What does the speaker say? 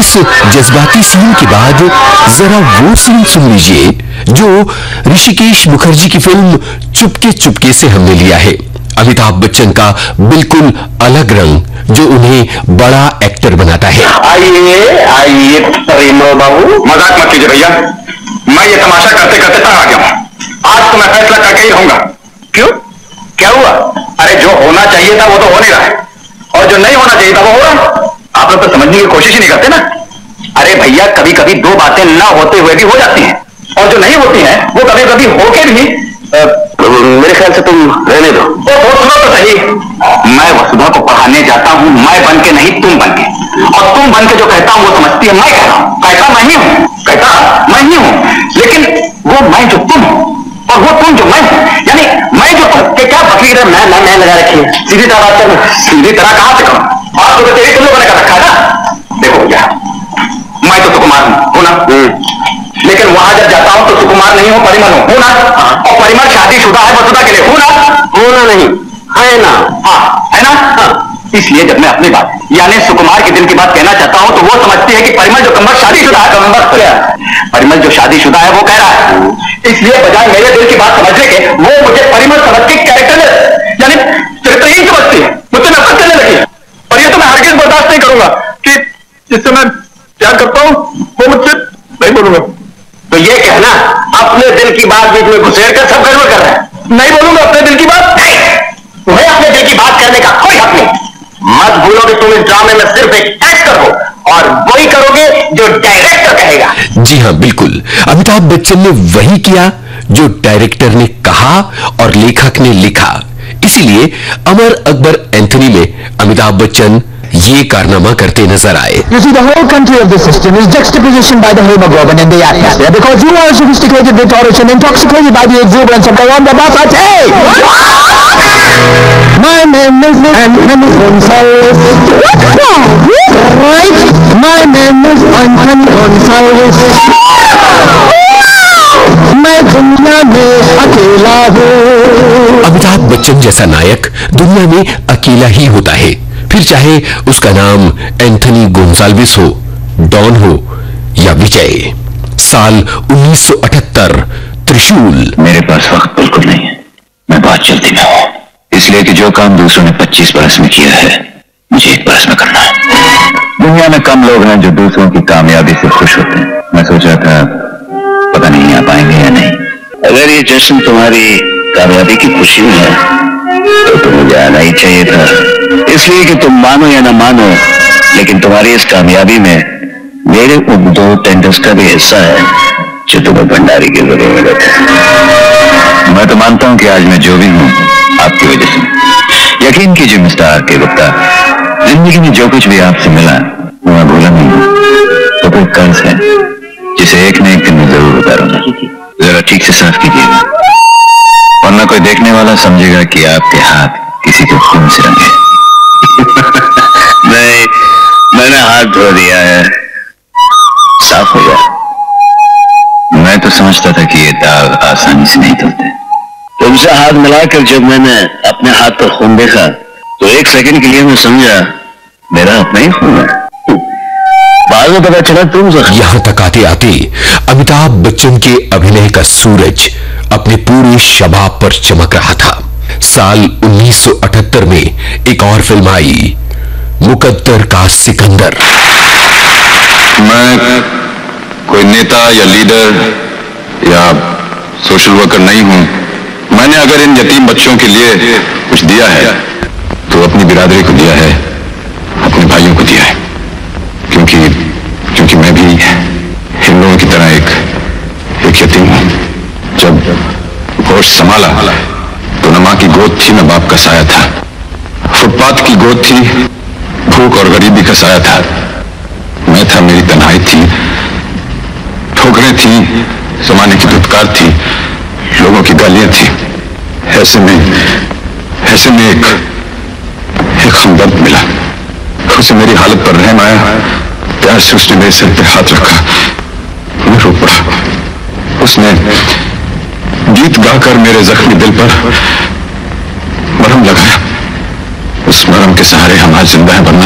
इस जज्बाती सीन के बाद जरा वो सीन सुन लीजिए जो ऋषिकेश मुखर्जी की फिल्म चुपके चुपके से हमने लिया है। अमिताभ बच्चन का बिल्कुल अलग रंग जो उन्हें बड़ा एक्टर बनाता है। आइए आइए परिमल बाबू, मजाक मत कीजिए भैया, मैं ये तमाशा करते करते तंग आ गया हूं। आज तो मैं फैसला करके ही रहूंगा। क्यों, क्या हुआ? अरे जो होना चाहिए था वो तो हो नहीं रहा है, और जो नहीं होना चाहिए था वो हो रहा। आप लोग तो समझने की कोशिश ही नहीं करते ना। अरे भैया, कभी कभी दो बातें ना होते हुए भी हो जाती हैं, और जो नहीं होती हैं वो कभी कभी होके भी मेरे ख्याल से तुम रहने दो। सुनो तो सही, मैं वसुधा को पढ़ाने जाता हूँ मैं बन के, नहीं तुम बन के, और तुम बन के जो कहता हूँ वो समझती है मैं कह रहा हूँ। कहता मैं ही हूँ, कहता मैं ही हूँ, लेकिन वो मैं जो तुम और वो तुम जो मैं, यानी मैं जो तुम के क्या बकरी मैं लगा रखी है। सीधी तरह बात कर, सीधी तरह कहां से करूं? और तो तेरी तुम लोगों ने कर रखा है ना। देखो भैया, मैं तो सुकुमार हूं ना, लेकिन वहां जब जाता हूं तो सुकुमार नहीं हूं, परिमल हूं ना। और परिमल शादीशुदा है वसुधा के लिए, हूं ना? होना नहीं है ना? हाँ है ना? हाँ। इसलिए जब मैं अपनी बात यानी सुकुमार के दिल की बात कहना चाहता हूं तो वो समझती है कि परिमल जो कमर शादीशुदा है, परिमल जो शादीशुदा है वो कह रहा है। इसलिए बजाय मेरे दिल की बात समझने के वो मुझे परिमल समझ के कैरेक्टर यानी चरित्रहीन समझती है, मुझसे नफरत करने लगी है। और ये तो मैं हरगिज बर्दाश्त नहीं करूंगा कि जिससे मैं प्यार करता हूं वो मुझसे नहीं बोलूंगा। तो ये कहना अपने दिल की बात बीच में घुसेड़ कर सब गड़बड़ कर रहा है। नहीं बोलूंगा अपने दिल की बात, तुम्हें अपने दिल की बात करने का कोई हक नहीं। मत भूलो कि तुम इस ड्रामे में सिर्फ एक एक्टर हो, और वही करोगे जो डायरेक्टर कहेगा। जी हाँ, बिल्कुल अमिताभ बच्चन ने वही किया जो डायरेक्टर ने कहा और लेखक ने लिखा। इसीलिए अमर अकबर एंथनी में अमिताभ बच्चन ये कारनामा करते नजर आए। You see, the whole country of the system is juxtaposition by the hemoglobin in the atmosphere because you are sophisticated, rhetoric, and intoxicated by the exuberance of the wonderful. Hey! My name is Anthony Gonzalez. Right? My name is Anthony Gonzalez. मैं दुनिया में अकेला हूँ। अमिताभ बच्चन जैसा नायक दुनिया में अकेला ही होता है, फिर चाहे उसका नाम एंथनी गोंजाल्विस हो, डॉन हो या विजय। साल 1978, त्रिशूल। मेरे पास वक्त बिल्कुल नहीं है, मैं बहुत जल्दी में हूँ, इसलिए कि जो काम दूसरों ने 25 बरस में किया है मुझे 1 बरस में करना है। दुनिया में कम लोग हैं जो दूसरों की कामयाबी से खुश होते हैं। मैं सोच रहा था पता नहीं आ पाएंगे या नहीं। अगर ये जश्न तुम्हारी कामयाबी की खुशी में है तो मुझे आना ही चाहिए था, इसलिए कि तुम मानो या ना मानो, लेकिन तुम्हारी इस कामयाबी में मेरे उन 2 टेंडर्स का भी हिस्सा है जो तुम्हें भंडारी की जरूरत है। मैं तो मानता हूं कि आज मैं जो भी हूं आपकी वजह से। यकीन कीजिए मिस्टर आर.के. गुप्ता, जिंदगी में जो कुछ भी आपसे मिला वो मैं भूला नहीं हूं। तो कोई कर्ज है जिसे एक न एक दिन में जरूर उतारूंगा। जरा ठीक से साफ कीजिएगा, वरना कोई देखने वाला समझेगा कि आपके हाथ किसी के खून से रंगे। नहीं, मैंने हाथ धो दिया है, साफ हो गया। मैं तो समझता था कि ये दाग आसानी से नहीं धुलते। तुमसे हाथ मिलाकर जब मैंने अपने हाथ पर खून देखा तो 1 सेकंड के लिए मैं समझा मेरा अपना ही खून है। बाद में पता चला तुम। यहां तक आते आते अमिताभ बच्चन के अभिनय का सूरज अपने पूरे शबाब पर चमक रहा था। साल 1978 में एक और फिल्म आई, मुकद्दर का सिकंदर। मैं कोई नेता या लीडर या सोशल वर्कर नहीं हूं। मैंने अगर इन यतीम बच्चों के लिए कुछ दिया है तो अपनी बिरादरी को दिया है, अपने भाइयों को दिया है, क्योंकि मैं भी इन लोगों की तरह एक यतीम हूं। जब होश संभाला तो न मां की गोद थी न बाप का साया था। फुटपाथ की गोद थी, भूख और गरीबी का साया था। मैं था, मेरी तन्हाई थी, ठोकरें थी, जमाने की धुतकार थी, लोगों की गालियां थी। ऐसे में एक हमदर्द मिला, उसे मेरी हालत पर रहम आया। प्यार से उसने मेरे सिर पे हाथ रखा, मैं रो पड़ा। उसने गीत गाकर मेरे जख्मी दिल पर मरहम लगाया। उस मरहम के सहारे हम आज जिंदा हैं, वरना